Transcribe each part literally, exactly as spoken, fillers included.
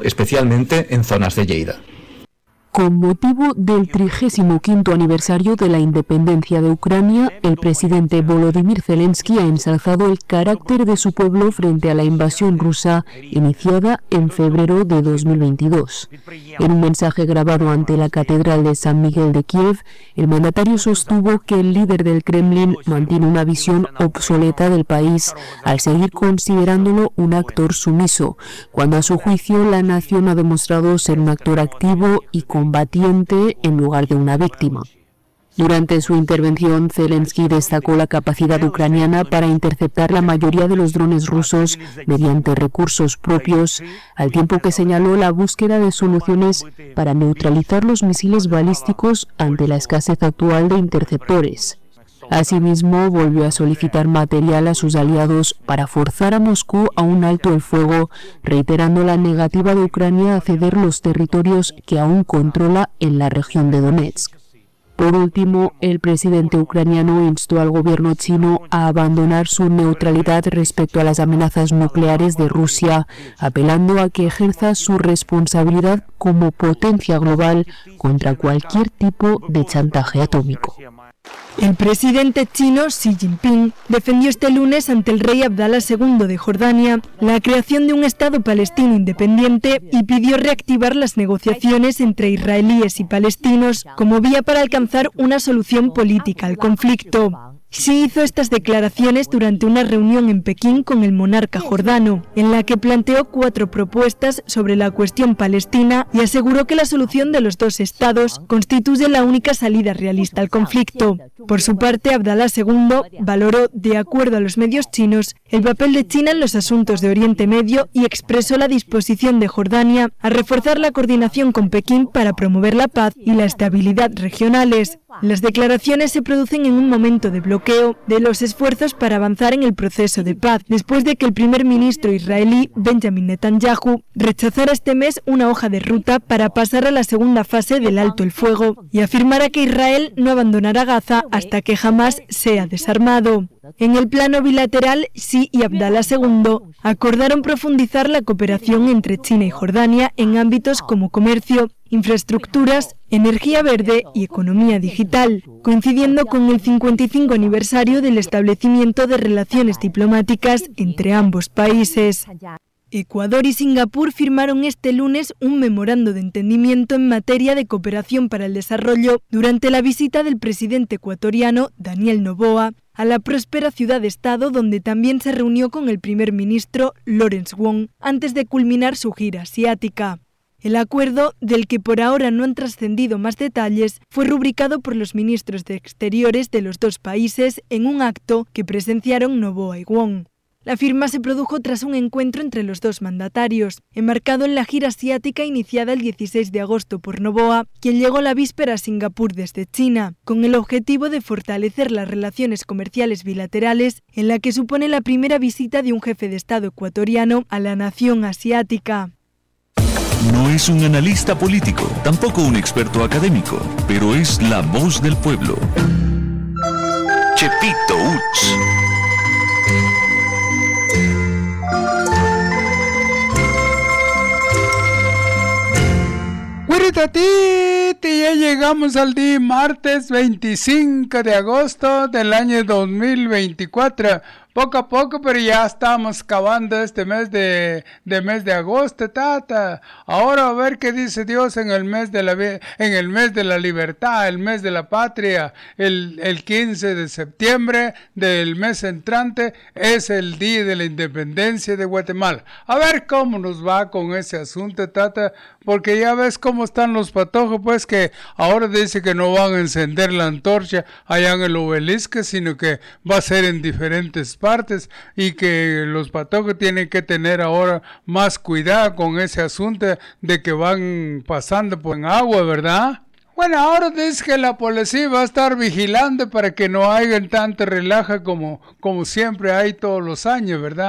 especialmente en zonas de Lleida. Con motivo del trigésimo quinto aniversario de la independencia de Ucrania, el presidente Volodymyr Zelensky ha ensalzado el carácter de su pueblo frente a la invasión rusa iniciada en febrero de dos mil veintidós. En un mensaje grabado ante la Catedral de San Miguel de Kiev, el mandatario sostuvo que el líder del Kremlin mantiene una visión obsoleta del país al seguir considerándolo un actor sumiso, cuando a su juicio la nación ha demostrado ser un actor activo y con combatiente en lugar de una víctima. Durante su intervención, Zelensky destacó la capacidad ucraniana para interceptar la mayoría de los drones rusos mediante recursos propios, al tiempo que señaló la búsqueda de soluciones para neutralizar los misiles balísticos ante la escasez actual de interceptores. Asimismo, volvió a solicitar material a sus aliados para forzar a Moscú a un alto el fuego, reiterando la negativa de Ucrania a ceder los territorios que aún controla en la región de Donetsk. Por último, el presidente ucraniano instó al gobierno chino a abandonar su neutralidad respecto a las amenazas nucleares de Rusia, apelando a que ejerza su responsabilidad como potencia global contra cualquier tipo de chantaje atómico. El presidente chino Xi Jinping defendió este lunes ante el rey Abdalá segundo de Jordania la creación de un Estado palestino independiente y pidió reactivar las negociaciones entre israelíes y palestinos como vía para alcanzar una solución política al conflicto. Xi hizo estas declaraciones durante una reunión en Pekín con el monarca jordano, en la que planteó cuatro propuestas sobre la cuestión palestina y aseguró que la solución de los dos estados constituye la única salida realista al conflicto. Por su parte, Abdalá segundo valoró, de acuerdo a los medios chinos, el papel de China en los asuntos de Oriente Medio y expresó la disposición de Jordania a reforzar la coordinación con Pekín para promover la paz y la estabilidad regionales. Las declaraciones se producen en un momento de bloqueo de los esfuerzos para avanzar en el proceso de paz, después de que el primer ministro israelí, Benjamin Netanyahu, rechazara este mes una hoja de ruta para pasar a la segunda fase del alto el fuego y afirmara que Israel no abandonará Gaza hasta que Hamás sea desarmado. En el plano bilateral, Xi y Abdalá segundo acordaron profundizar la cooperación entre China y Jordania en ámbitos como comercio, infraestructuras, energía verde y economía digital, coincidiendo con el cincuenta y cinco aniversario del establecimiento de relaciones diplomáticas entre ambos países. Ecuador y Singapur firmaron este lunes un memorando de entendimiento en materia de cooperación para el desarrollo durante la visita del presidente ecuatoriano, Daniel Noboa, a la próspera ciudad-estado, donde también se reunió con el primer ministro, Lawrence Wong, antes de culminar su gira asiática. El acuerdo, del que por ahora no han trascendido más detalles, fue rubricado por los ministros de Exteriores de los dos países en un acto que presenciaron Noboa y Wong. La firma se produjo tras un encuentro entre los dos mandatarios, enmarcado en la gira asiática iniciada el dieciséis de agosto por Noboa, quien llegó la víspera a Singapur desde China, con el objetivo de fortalecer las relaciones comerciales bilaterales, en la que supone la primera visita de un jefe de Estado ecuatoriano a la nación asiática. No es un analista político, tampoco un experto académico, pero es la voz del pueblo. Chepito Uts. Titi, ya llegamos al día martes veinticinco de agosto del año dos mil veinticuatro. Poco a poco, pero ya estamos acabando este mes de, de mes de agosto, tata. Ahora a ver qué dice Dios en el mes de la en el mes de la libertad, el mes de la patria. El, el quince de septiembre del mes entrante es el día de la independencia de Guatemala. A ver cómo nos va con ese asunto, tata, porque ya ves cómo están los patojos, pues que ahora dice que no van a encender la antorcha allá en el obelisco, sino que va a ser en diferentes partes y que los patojos tienen que tener ahora más cuidado con ese asunto de que van pasando por en agua, ¿verdad? Bueno, ahora dice que la policía va a estar vigilando para que no haya tanta relaja como, como siempre hay todos los años, ¿verdad?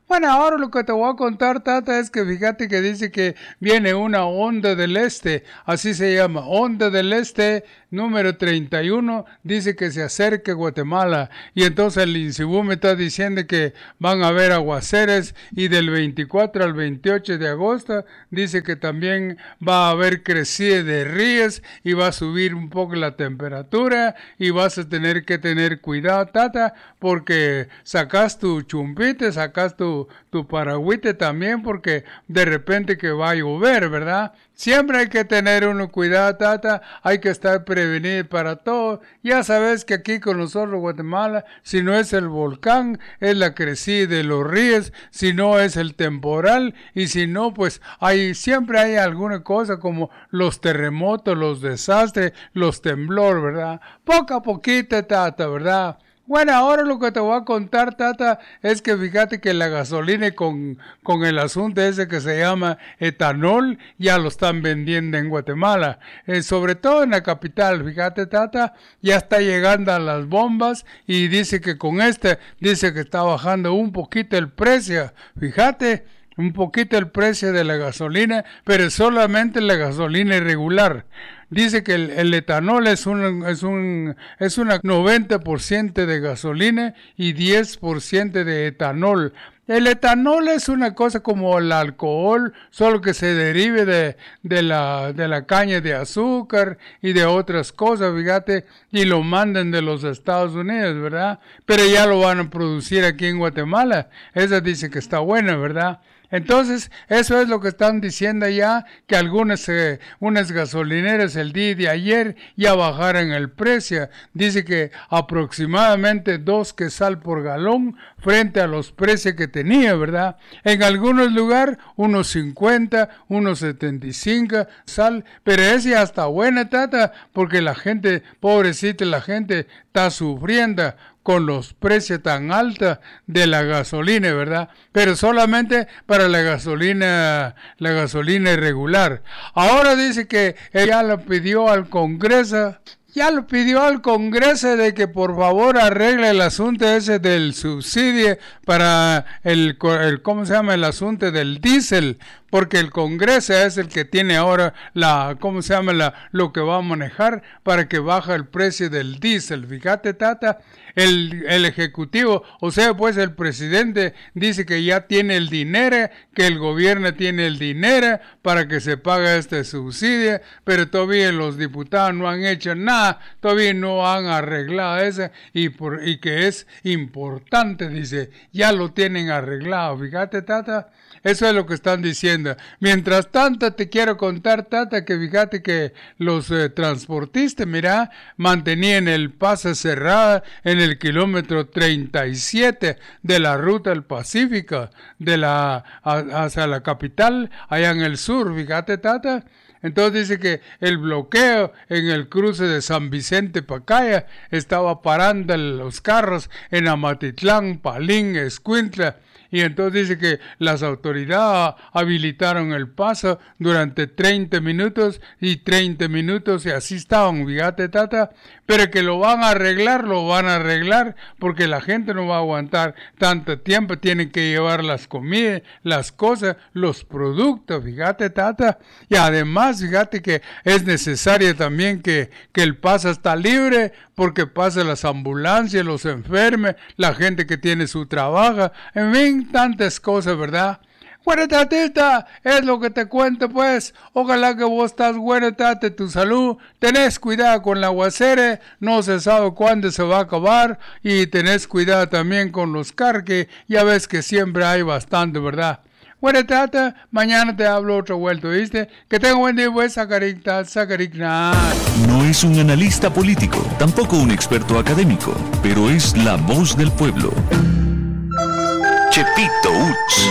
Bueno, ahora lo que te voy a contar, Tata, es que fíjate que dice que viene una onda del este, así se llama, onda del este número treinta y uno, dice que se acerque a Guatemala, y entonces el INSIBU me está diciendo que van a haber aguaceres, y del veinticuatro al veintiocho de agosto dice que también va a haber crecida de ríos, y va a subir un poco la temperatura, y vas a tener que tener cuidado, Tata, porque sacas tu chumpite, sacas tu tu paragüite también, porque de repente que va a llover, ¿verdad? Siempre hay que tener uno cuidado, Tata, hay que estar prevenido para todo. Ya sabes que aquí con nosotros, Guatemala, si no es el volcán, es la crecida de los ríos, si no es el temporal, y si no, pues hay siempre hay alguna cosa como los terremotos, los desastres, los temblores, ¿verdad? Poco a poquito, Tata, ¿verdad? Bueno, ahora lo que te voy a contar, Tata, es que fíjate que la gasolina con, con el asunto ese que se llama etanol, ya lo están vendiendo en Guatemala, eh, sobre todo en la capital, fíjate, Tata, ya está llegando a las bombas, y dice que con este, dice que está bajando un poquito el precio, fíjate, un poquito el precio de la gasolina, pero solamente la gasolina irregular. Dice que el, el etanol es un es un es una noventa por ciento de gasolina y diez por ciento de etanol. El etanol es una cosa como el alcohol, solo que se derive de, de, la, de la caña de azúcar y de otras cosas, fíjate, y lo mandan de los Estados Unidos, ¿verdad? Pero ya lo van a producir aquí en Guatemala. Esa dice que está buena, ¿verdad? Entonces, eso es lo que están diciendo ya, que algunas eh, unas gasolineras el día de ayer ya bajaron el precio. Dice que aproximadamente dos quetzal por galón frente a los precios que tenía, ¿verdad? En algunos lugares, unos cincuenta, unos setenta y cinco sal, pero esa ya está buena, Tata, porque la gente, pobrecita, la gente está sufriendo con los precios tan altos de la gasolina, ¿verdad? Pero solamente para la gasolina, la gasolina irregular. Ahora dice que ella lo pidió al Congreso, ya lo pidió al Congreso de que por favor arregle el asunto ese del subsidio para el, el ¿cómo se llama? El asunto del diésel, porque el Congreso es el que tiene ahora la, ¿cómo se llama? La, lo que va a manejar para que baje el precio del diésel. Fíjate, Tata, el, el Ejecutivo, o sea, pues el presidente dice que ya tiene el dinero, que el gobierno tiene el dinero para que se pague este subsidio, pero todavía los diputados no han hecho nada, todavía no han arreglado eso, y, por, y que es importante, dice, ya lo tienen arreglado. Fíjate, Tata, eso es lo que están diciendo. Mientras tanto, te quiero contar, Tata, que fíjate que los eh, transportistas, mira, mantenían el paso cerrado en el kilómetro treinta y siete de la ruta del Pacífico, de la, a, hacia la capital, allá en el sur, fíjate, Tata. Entonces dice que el bloqueo en el cruce de San Vicente Pacaya estaba parando los carros en Amatitlán, Palín, Escuintla. Y entonces dice que las autoridades habilitaron el paso durante treinta minutos y treinta minutos y así estaban, fíjate, Tata, pero que lo van a arreglar, lo van a arreglar porque la gente no va a aguantar tanto tiempo, tienen que llevar las comidas, las cosas, los productos, fíjate, Tata, y además, fíjate que es necesario también que, que el paso está libre porque pasan las ambulancias, los enfermos, la gente que tiene su trabajo, en fin, tantas cosas, ¿verdad? Bueno, Tatita, es lo que te cuento, pues. Ojalá que vos estás bueno, Tate, tu salud. Tenés cuidado con la aguacere, no se sabe cuándo se va a acabar. Y tenés cuidado también con los carques, ya ves que siempre hay bastante, ¿verdad? Bueno, Tata, mañana te hablo otra vuelta, ¿viste? Que tenga buen día, pues, sacaricta, sacaricna. No es un analista político, tampoco un experto académico, pero es la voz del pueblo. Chepito Uch.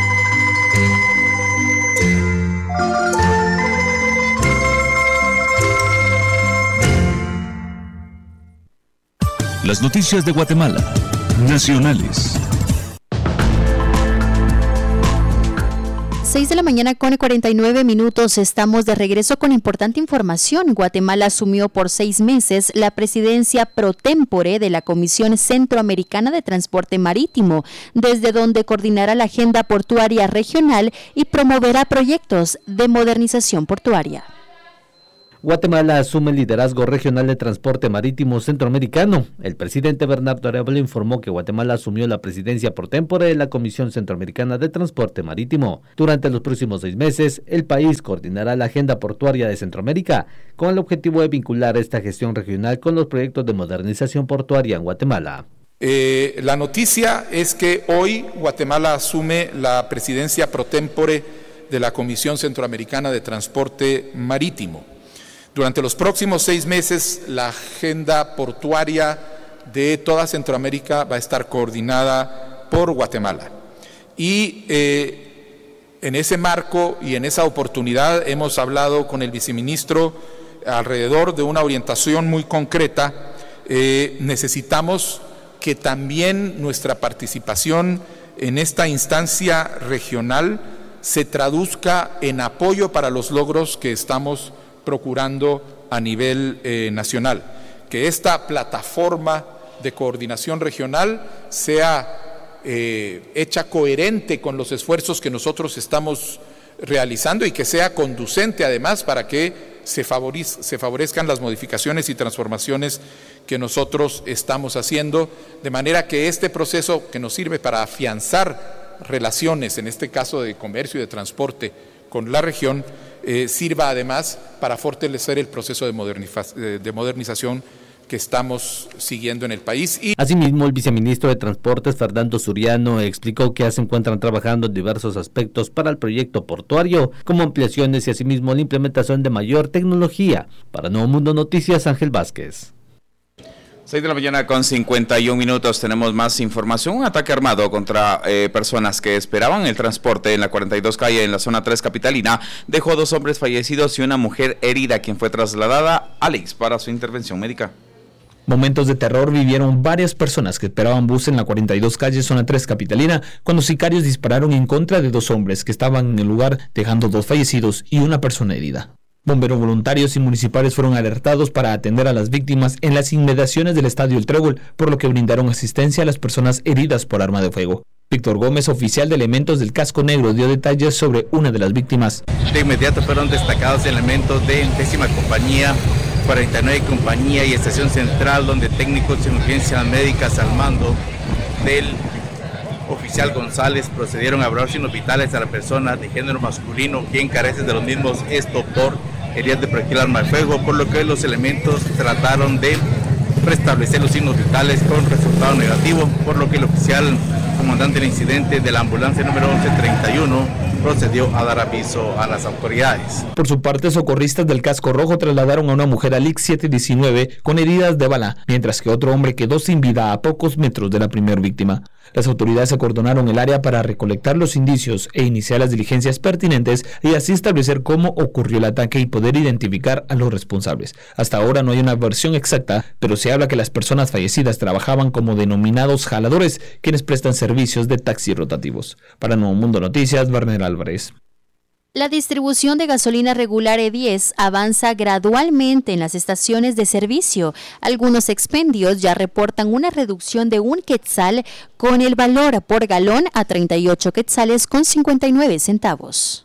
Las noticias de Guatemala, nacionales. seis de la mañana con cuarenta y nueve minutos, estamos de regreso con importante información. Guatemala asumió por seis meses la presidencia pro tempore de la Comisión Centroamericana de Transporte Marítimo, desde donde coordinará la agenda portuaria regional y promoverá proyectos de modernización portuaria. Guatemala asume el liderazgo regional de transporte marítimo centroamericano. El presidente Bernardo Arevalo informó que Guatemala asumió la presidencia por tempore de la Comisión Centroamericana de Transporte Marítimo. Durante los próximos seis meses, el país coordinará la agenda portuaria de Centroamérica con el objetivo de vincular esta gestión regional con los proyectos de modernización portuaria en Guatemala. Eh, la noticia es que hoy Guatemala asume la presidencia pro tempore de la Comisión Centroamericana de Transporte Marítimo. Durante los próximos seis meses, la agenda portuaria de toda Centroamérica va a estar coordinada por Guatemala. Y eh, en ese marco y en esa oportunidad hemos hablado con el viceministro alrededor de una orientación muy concreta. Eh, necesitamos que también nuestra participación en esta instancia regional se traduzca en apoyo para los logros que estamos procurando a nivel eh, nacional, que esta plataforma de coordinación regional sea eh, hecha coherente con los esfuerzos que nosotros estamos realizando y que sea conducente además para que se, favorez, se favorezcan las modificaciones y transformaciones que nosotros estamos haciendo, de manera que este proceso que nos sirve para afianzar relaciones, en este caso de comercio y de transporte con la región, Eh, sirva además para fortalecer el proceso de, moderniza- de modernización que estamos siguiendo en el país. Y... Asimismo, el viceministro de Transportes, Fernando Suriano, explicó que ya se encuentran trabajando en diversos aspectos para el proyecto portuario, como ampliaciones y asimismo la implementación de mayor tecnología. Para Nuevo Mundo Noticias, Ángel Vázquez. seis de la mañana con cincuenta y un minutos, tenemos más información. Un ataque armado contra eh, personas que esperaban el transporte en la cuarenta y dos calle en la zona tres capitalina dejó a dos hombres fallecidos y una mujer herida, quien fue trasladada a Alex para su intervención médica. Momentos de terror vivieron varias personas que esperaban bus en la cuarenta y dos calle zona tres capitalina cuando sicarios dispararon en contra de dos hombres que estaban en el lugar, dejando dos fallecidos y una persona herida. Bomberos voluntarios y municipales fueron alertados para atender a las víctimas en las inmediaciones del Estadio El Trébol, por lo que brindaron asistencia a las personas heridas por arma de fuego. Víctor Gómez, oficial de elementos del Casco Negro, dio detalles sobre una de las víctimas. De inmediato fueron destacados elementos de décima compañía, cuarenta y nueve compañía y estación central, donde técnicos de urgencias médicas al mando del oficial González procedieron a abrir signos vitales a la persona de género masculino, quien carece de los mismos, es doctor, heridas de proyectil arma de fuego, por lo que los elementos trataron de restablecer los signos vitales con resultado negativo, por lo que el oficial comandante del incidente de la ambulancia número once treinta y uno procedió a dar aviso a las autoridades. Por su parte, socorristas del Casco Rojo trasladaron a una mujer al I C siete diecinueve con heridas de bala, mientras que otro hombre quedó sin vida a pocos metros de la primera víctima. Las autoridades acordonaron el área para recolectar los indicios e iniciar las diligencias pertinentes y así establecer cómo ocurrió el ataque y poder identificar a los responsables. Hasta ahora no hay una versión exacta, pero se habla que las personas fallecidas trabajaban como denominados jaladores, quienes prestan servicios de taxi rotativos. Para Nuevo Mundo Noticias, Werner Álvarez. La distribución de gasolina regular E diez avanza gradualmente en las estaciones de servicio. Algunos expendios ya reportan una reducción de un quetzal con el valor por galón a treinta y ocho quetzales con cincuenta y nueve centavos.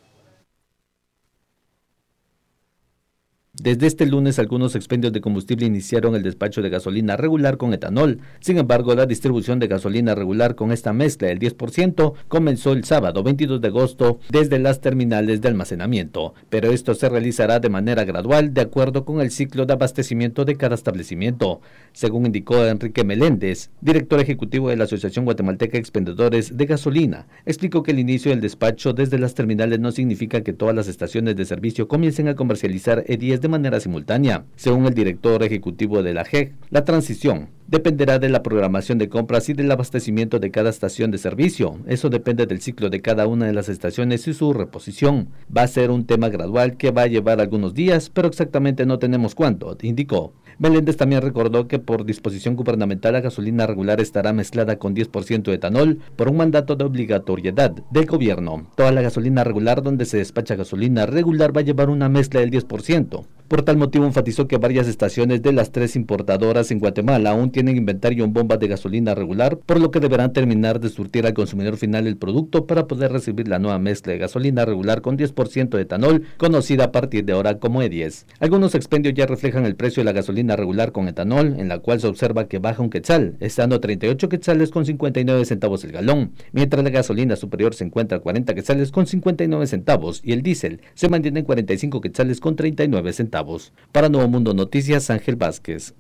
Desde este lunes, algunos expendios de combustible iniciaron el despacho de gasolina regular con etanol. Sin embargo, la distribución de gasolina regular con esta mezcla del diez por ciento comenzó el sábado veintidós de agosto desde las terminales de almacenamiento, pero esto se realizará de manera gradual de acuerdo con el ciclo de abastecimiento de cada establecimiento. Según indicó Enrique Meléndez, director ejecutivo de la Asociación Guatemalteca de Expendedores de Gasolina, explicó que el inicio del despacho desde las terminales no significa que todas las estaciones de servicio comiencen a comercializar E diez de manera simultánea. Según el director ejecutivo de la G E C, la transición dependerá de la programación de compras y del abastecimiento de cada estación de servicio. Eso depende del ciclo de cada una de las estaciones y su reposición. Va a ser un tema gradual que va a llevar algunos días, pero exactamente no tenemos cuánto, indicó. Meléndez también recordó que por disposición gubernamental la gasolina regular estará mezclada con diez por ciento de etanol por un mandato de obligatoriedad del gobierno. Toda la gasolina regular donde se despacha gasolina regular va a llevar una mezcla del diez por ciento. Por tal motivo enfatizó que varias estaciones de las tres importadoras en Guatemala aún tienen inventario en bombas de gasolina regular, por lo que deberán terminar de surtir al consumidor final el producto para poder recibir la nueva mezcla de gasolina regular con diez por ciento de etanol, conocida a partir de ahora como E diez. Algunos expendios ya reflejan el precio de la gasolina regular con etanol, en la cual se observa que baja un quetzal, estando a treinta y ocho quetzales con cincuenta y nueve centavos el galón, mientras la gasolina superior se encuentra a cuarenta quetzales con cincuenta y nueve centavos y el diésel se mantiene en cuarenta y cinco quetzales con treinta y nueve centavos. Para Nuevo Mundo Noticias, Ángel Vázquez.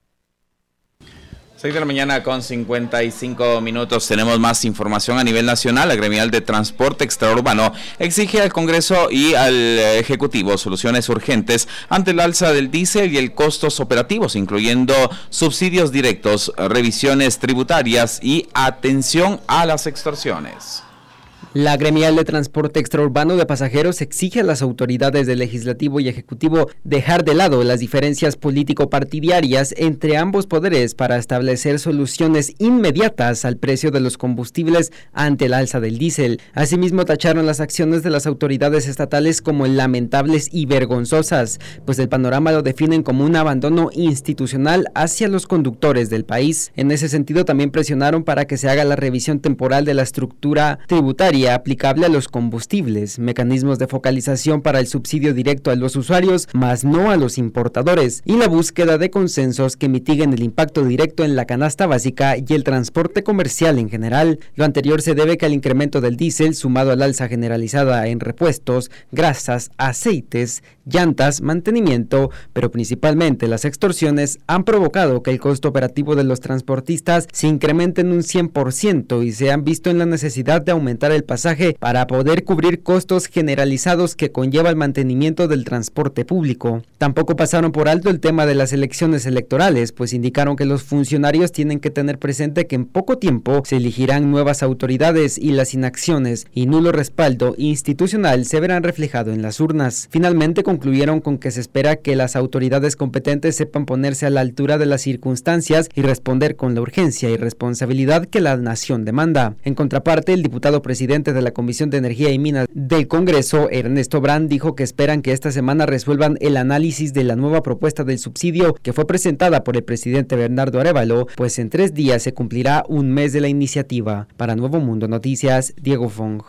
seis de la mañana con cincuenta y cinco minutos. Tenemos más información a nivel nacional. La gremial de transporte extraurbano exige al Congreso y al Ejecutivo soluciones urgentes ante el alza del diésel y el costos operativos, incluyendo subsidios directos, revisiones tributarias y atención a las extorsiones. La gremial de transporte extraurbano de pasajeros exige a las autoridades del Legislativo y Ejecutivo dejar de lado las diferencias político-partidarias entre ambos poderes para establecer soluciones inmediatas al precio de los combustibles ante el alza del diésel. Asimismo, tacharon las acciones de las autoridades estatales como lamentables y vergonzosas, pues el panorama lo definen como un abandono institucional hacia los conductores del país. En ese sentido, también presionaron para que se haga la revisión temporal de la estructura tributaria aplicable a los combustibles, mecanismos de focalización para el subsidio directo a los usuarios, más no a los importadores, y la búsqueda de consensos que mitiguen el impacto directo en la canasta básica y el transporte comercial en general. Lo anterior se debe que al incremento del diésel, sumado al alza generalizada en repuestos, grasas, aceites, llantas, mantenimiento, pero principalmente las extorsiones, han provocado que el costo operativo de los transportistas se incremente en un cien por ciento y se han visto en la necesidad de aumentar el pasaje para poder cubrir costos generalizados que conlleva el mantenimiento del transporte público. Tampoco pasaron por alto el tema de las elecciones electorales, pues indicaron que los funcionarios tienen que tener presente que en poco tiempo se elegirán nuevas autoridades y las inacciones y nulo respaldo institucional se verán reflejado en las urnas. Finalmente concluyeron con que se espera que las autoridades competentes sepan ponerse a la altura de las circunstancias y responder con la urgencia y responsabilidad que la nación demanda. En contraparte, el diputado presidente de la Comisión de Energía y Minas del Congreso, Ernesto Brand, dijo que esperan que esta semana resuelvan el análisis de la nueva propuesta del subsidio que fue presentada por el presidente Bernardo Arévalo, pues en tres días se cumplirá un mes de la iniciativa. Para Nuevo Mundo Noticias, Diego Fong.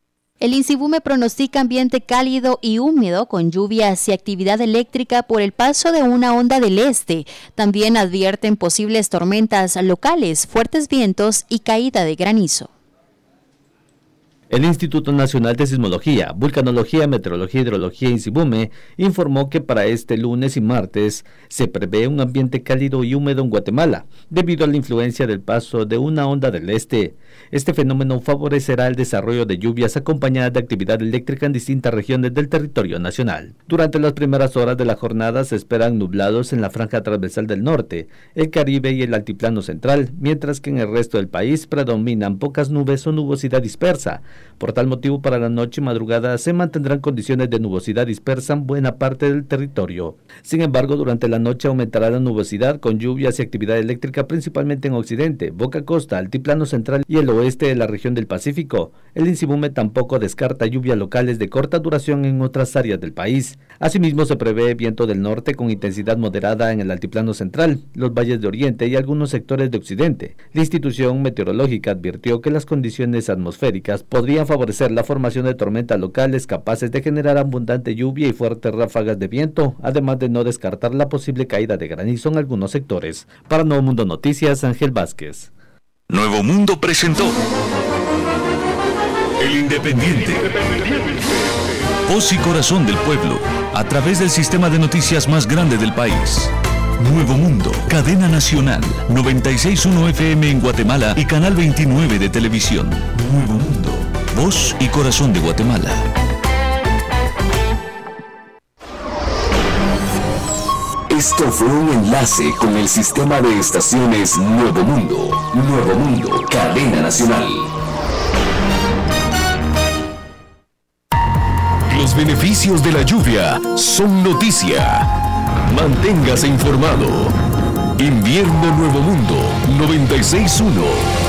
El INSIBUME pronostica ambiente cálido y húmedo con lluvias y actividad eléctrica por el paso de una onda del este. También advierten posibles tormentas locales, fuertes vientos y caída de granizo. El Instituto Nacional de Sismología, Vulcanología, Meteorología y Hidrología INSIBUME informó que para este lunes y martes se prevé un ambiente cálido y húmedo en Guatemala, debido a la influencia del paso de una onda del este. Este fenómeno favorecerá el desarrollo de lluvias acompañadas de actividad eléctrica en distintas regiones del territorio nacional. Durante las primeras horas de la jornada se esperan nublados en la franja transversal del norte, el Caribe y el altiplano central, mientras que en el resto del país predominan pocas nubes o nubosidad dispersa. Por tal motivo, para la noche y madrugada se mantendrán condiciones de nubosidad dispersa en buena parte del territorio. Sin embargo, durante la noche aumentará la nubosidad con lluvias y actividad eléctrica principalmente en occidente, Boca Costa, altiplano central y el oeste de la región del Pacífico. El INSIBUME tampoco descarta lluvias locales de corta duración en otras áreas del país. Asimismo, se prevé viento del norte con intensidad moderada en el altiplano central, los valles de oriente y algunos sectores de occidente. La institución meteorológica advirtió que las condiciones atmosféricas podrían favorecer la formación de tormentas locales capaces de generar abundante lluvia y fuertes ráfagas de viento, además de no descartar la posible caída de granizo en algunos sectores. Para Nuevo Mundo Noticias, Ángel Vázquez. Nuevo Mundo presentó El Independiente. Voz y corazón del pueblo, a través del sistema de noticias más grande del país. Nuevo Mundo, cadena nacional, noventa y seis punto uno F M en Guatemala y canal veintinueve de televisión. Nuevo Mundo, voz y corazón de Guatemala. Esto fue un enlace con el sistema de estaciones Nuevo Mundo. Nuevo Mundo, cadena nacional. Los beneficios de la lluvia son noticia. Manténgase informado. Invierno Nuevo Mundo noventa y seis punto uno.